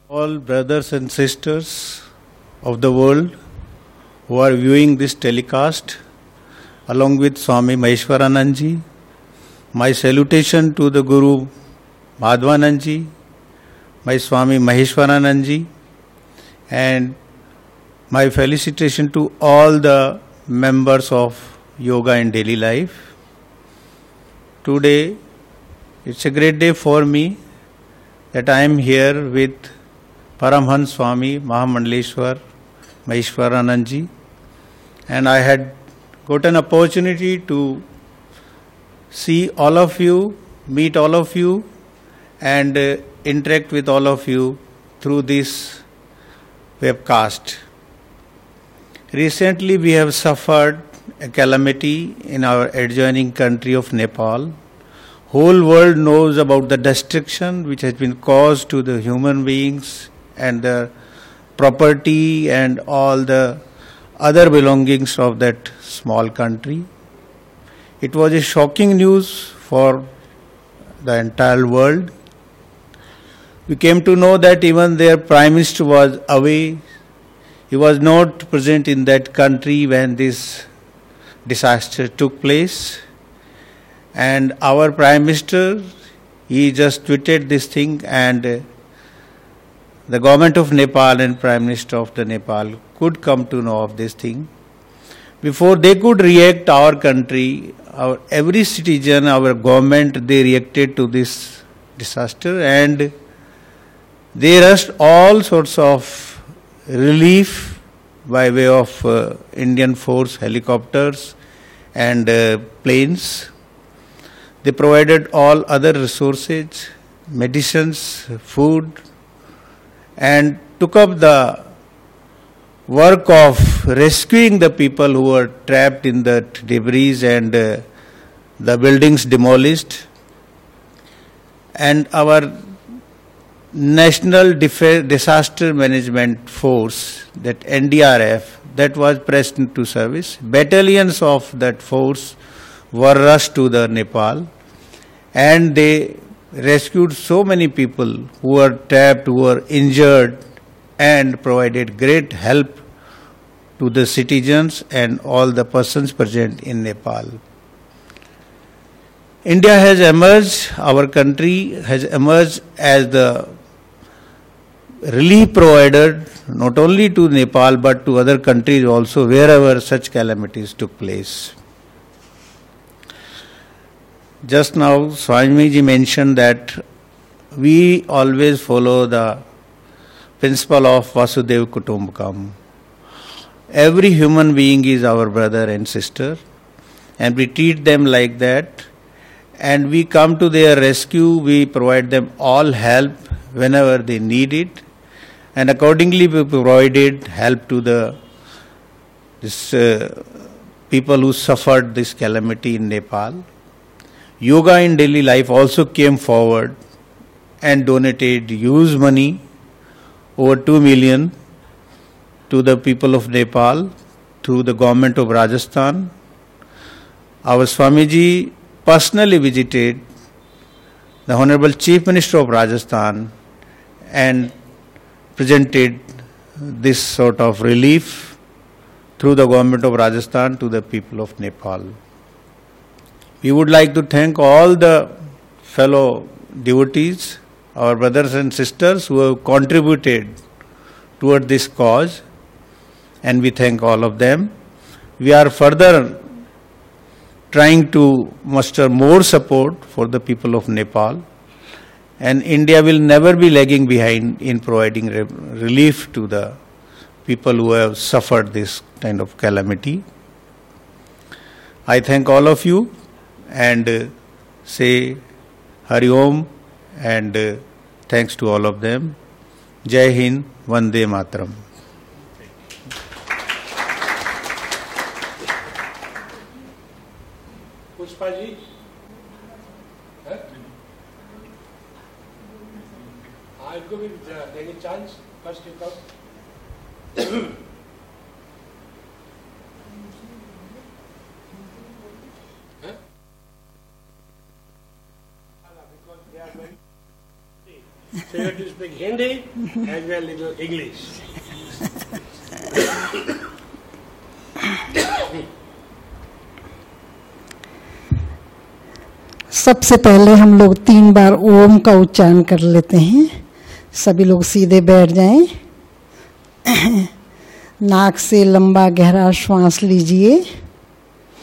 All brothers and sisters of the world who are viewing this telecast, along with Swami Maheshwaranandji, my salutation to the Guru Madhvanandji, my Swami Maheshwaranandji, and my felicitation to all the members of yoga in daily life. Today, it's a great day for me that I am here with Paramhans Swami Mahamandaleshwar Maheshwaranandji, and I had got an opportunity to see all of you, meet all of you, and interact with all of you through this webcast. Recently, we have suffered a calamity in our adjoining country of Nepal. Whole world knows about the destruction which has been caused to the human beings and the property and all the other belongings of that small country. It was a shocking news for the entire world. We came to know that even their Prime Minister was away. He was not present in that country when this disaster took place. And our Prime Minister, he just tweeted this thing, and the government of Nepal and Prime Minister of the Nepal could come to know of this thing. Before they could react, our country, every citizen, our government, they reacted to this disaster, and they rushed all sorts of relief by way of Indian Force helicopters and planes. They provided all other resources, medicines, food, and took up the work of rescuing the people who were trapped in the debris and the buildings demolished. And our National Disaster Management Force, that NDRF, that was pressed into service. Battalions of that force were rushed to the Nepal, and they rescued so many people who were trapped, who were injured, and provided great help to the citizens and all the persons present in Nepal. India has emerged, our country has emerged as the relief provider not only to Nepal but to other countries also wherever such calamities took place. Just now Swamiji mentioned that we always follow the principle of Vasudhaiva Kutumbakam. Every human being is our brother and sister, and we treat them like that, and we come to their rescue. We provide them all help whenever they need it, and accordingly we provided help to the people who suffered this calamity in Nepal. Yoga in daily life also came forward and donated huge money, over 2 million, to the people of Nepal through the government of Rajasthan. Our Swamiji personally visited the Honorable Chief Minister of Rajasthan and presented this sort of relief through the government of Rajasthan to the people of Nepal. We would like to thank all the fellow devotees, our brothers and sisters who have contributed toward this cause, and we thank all of them. We are further trying to muster more support for the people of Nepal, and India will never be lagging behind in providing relief to the people who have suffered this kind of calamity. I thank all of you and say Hari Om and thanks to all of them. Jai Hind, Vande Mataram. Pushpa ji? इनको भी देंगे chance first कब So you have to speak Hindi as well little English. सबसे पहले हम लोग 3 बार ओम का उच्चारण कर लेते हैं। सभी लोग सीधे बैठ जाएं। नाक से लंबा गहरा श्वास लीजिए।